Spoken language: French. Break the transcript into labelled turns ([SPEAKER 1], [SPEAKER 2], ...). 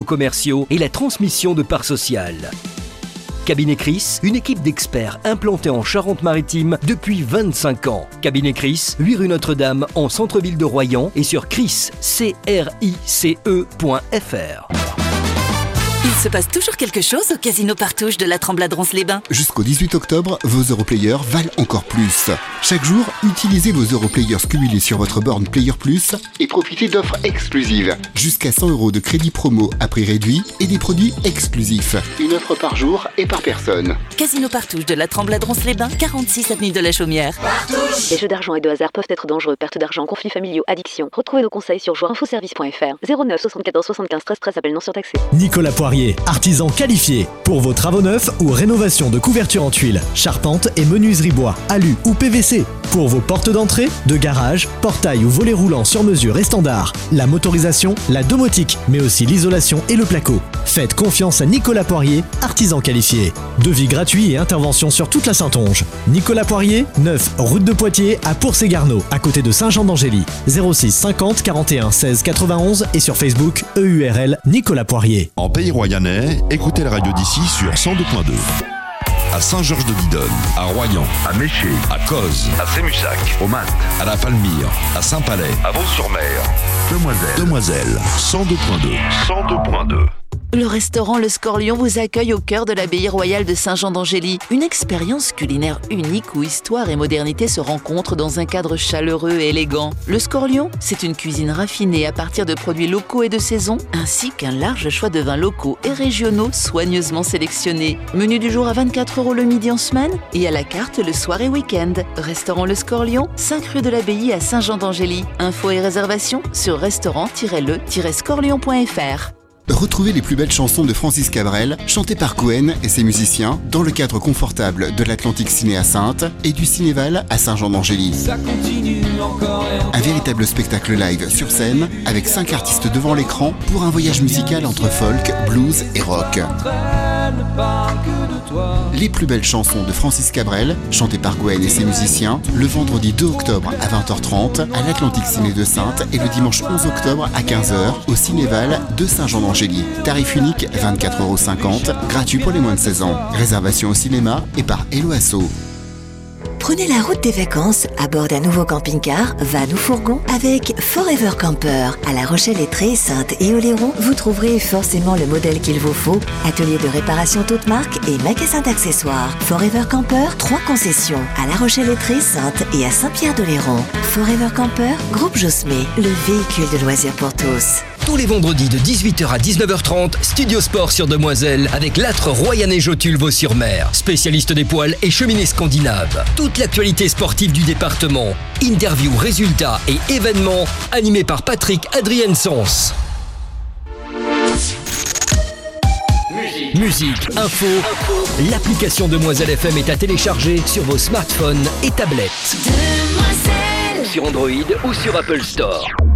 [SPEAKER 1] commerciaux et la transmission de parts sociales. Cabinet Chris, une équipe d'experts implantée en Charente-Maritime depuis 25 ans. Cabinet Chris, 8 rue Notre-Dame, en centre-ville de Royan et sur chrisrice.fr.
[SPEAKER 2] Il se passe toujours quelque chose au Casino Partouche de la Tremblade-Rance-les-Bains.
[SPEAKER 3] Jusqu'au 18 octobre, vos Europlayers valent encore plus. Chaque jour, utilisez vos Europlayers cumulés sur votre borne Player Plus et profitez d'offres exclusives. Jusqu'à 100 € de crédit promo à prix réduit et des produits exclusifs. Une offre par jour et par personne.
[SPEAKER 2] Casino Partouche de la Tremblade-Rance-les-Bains, 46 avenue de la Chaumière.
[SPEAKER 4] Les jeux d'argent et de hasard peuvent être dangereux. Perte d'argent, conflits familiaux, addiction. Retrouvez nos conseils sur joueurinfoservice.fr. 09 74 75 13 13, appel non surtaxé.
[SPEAKER 5] Nicolas Poirier, artisan qualifié. Pour vos travaux neufs ou rénovation de couverture en tuiles, charpente et menuiserie bois, alu ou PVC. Pour vos portes d'entrée, de garage, portail ou volets roulants sur mesure et standard. La motorisation, la domotique, mais aussi l'isolation et le placo. Faites confiance à Nicolas Poirier, artisan qualifié. Devis gratuit et intervention sur toute la Saintonge. Nicolas Poirier, 9 route de Poitiers à Pour-Ségarneau, à côté de Saint-Jean-d'Angély. 06 50 41 16 91 et sur Facebook EURL Nicolas Poirier.
[SPEAKER 6] En Pays Royannais, écoutez la radio d'ici sur 102.2. À Saint-Georges-de-Didonne, à Royan, à Méché, à Cozes, à Sémussac, au Mat, à La Palmyre, à Saint-Palais, à Vaux-sur-Mer, Demoiselles, 102.2.
[SPEAKER 2] Le restaurant Le Scorlion vous accueille au cœur de l'abbaye royale de Saint-Jean-d'Angély. Une expérience culinaire unique où histoire et modernité se rencontrent dans un cadre chaleureux et élégant. Le Scorlion, c'est une cuisine raffinée à partir de produits locaux et de saison, ainsi qu'un large choix de vins locaux et régionaux soigneusement sélectionnés. Menu du jour à 24 € le midi en semaine et à la carte le soir et week-end. Restaurant Le Scorlion, 5 rue de l'Abbaye à Saint-Jean-d'Angély. Infos et réservations sur restaurant-le-scorlion.fr.
[SPEAKER 3] Retrouvez les plus belles chansons de Francis Cabrel, chantées par Cohen et ses musiciens, dans le cadre confortable de l'Atlantique Ciné à Saintes et du Cinéval à Saint-Jean-d'Angély. Un véritable spectacle live sur scène, avec 5 artistes devant l'écran pour un voyage musical entre folk, blues et rock. Les plus belles chansons de Francis Cabrel, chantées par Cohen et ses musiciens, le vendredi 2 octobre à 20h30 à l'Atlantique Ciné de Saintes et le dimanche 11 octobre à 15h au Cinéval de Saint-Jean-d'Angély. Tarif unique 24,50 €, gratuit pour les moins de 16 ans. Réservation au cinéma et par Hello Asso.
[SPEAKER 7] Prenez la route des vacances à bord d'un nouveau camping-car, van ou fourgon avec Forever Camper. À La Rochelle-Étré, Saintes et Oléron, vous trouverez forcément le modèle qu'il vous faut. Atelier de réparation toute marque et magasin d'accessoires. Forever Camper, 3 concessions à La Rochelle-Étré, Saintes et à Saint-Pierre-d'Oléron. Forever Camper, groupe Josmé, le véhicule de loisirs pour tous.
[SPEAKER 1] Tous les vendredis de 18h à 19h30, Studio Sport sur Demoiselles avec l'âtre royannais Jotule Vaux-sur-Mer, spécialiste des poils et cheminées scandinaves. Toute l'actualité sportive du département, interviews, résultats et événements, animés par Patrick Adrien-Sens. Musique, info, l'application Demoiselle FM est à télécharger sur vos smartphones et tablettes. Sur Android ou sur Apple Store.